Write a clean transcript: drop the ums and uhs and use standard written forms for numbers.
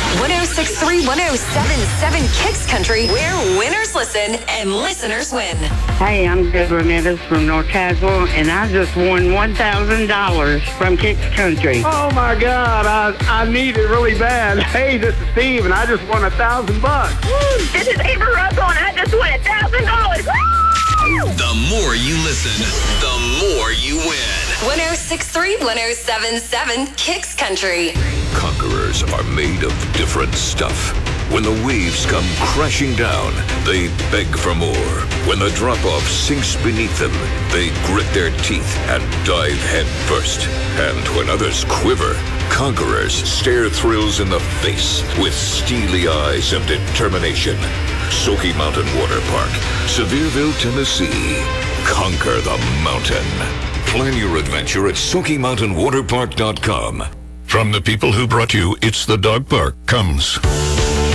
106.3, 107.7 Kicks Country, where winners listen and listeners win. Hey, I'm Deborah Nettis from North Tazewell, and I just won $1,000 from Kicks Country. Oh, my God. I need it really bad. Hey, this is Steve, and I just won $1,000. This is Ava Russell, and I just won $1,000. The more you listen, the more you win. 106.3, 107.7 Kicks Country. Conquerors are made of different stuff. When the waves come crashing down, they beg for more. When the drop-off sinks beneath them, they grit their teeth and dive head first. And when others quiver, conquerors stare thrills in the face with steely eyes of determination. Smoky Mountain Water Park, Sevierville, Tennessee. Conquer the mountain. Plan your adventure at SmokyMountainWaterPark.com. From the people who brought you It's the Dog Park comes